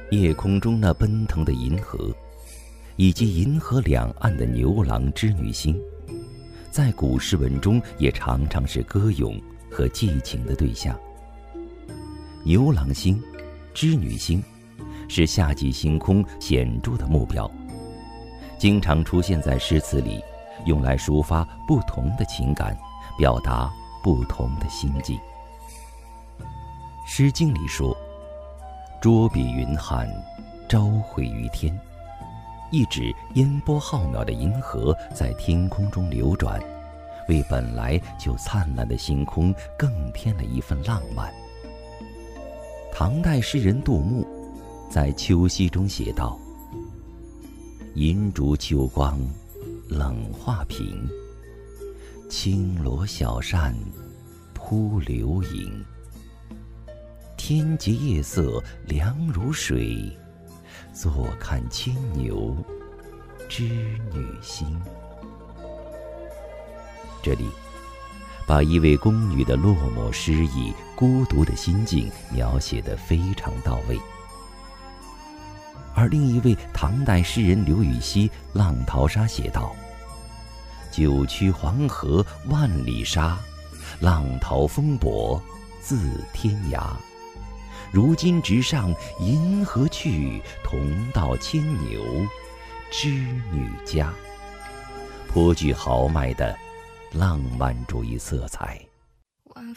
夜空中那奔腾的银河，以及银河两岸的牛郎织女星，在古诗文中也常常是歌咏和寄情的对象。牛郎星、织女星是夏季星空显著的目标，经常出现在诗词里，用来抒发不同的情感，表达不同的心境。《诗经》里说：“捉彼云汉，朝回于天”，意指烟波浩渺的银河在天空中流转，为本来就灿烂的星空更添了一份浪漫。唐代诗人杜牧在《秋夕》中写道：“银烛秋光冷画屏，轻罗小扇扑流萤。天洁夜色凉如水，坐看牵牛织女星。”这里把一位宫女的落寞失意、孤独的心境描写得非常到位。而另一位唐代诗人刘禹锡《浪淘沙》写道：“九曲黄河万里沙，浪淘风簸自天涯。如今直上银河去，同到牵牛织女家。”颇具豪迈的浪漫主义色彩。